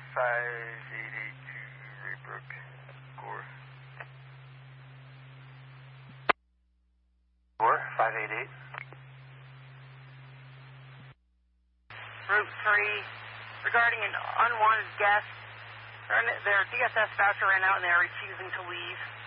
5882 Raybrook, Gore. Gore, 588. Route 3, regarding an unwanted guest. Their DSS voucher ran out and they're refusing to leave.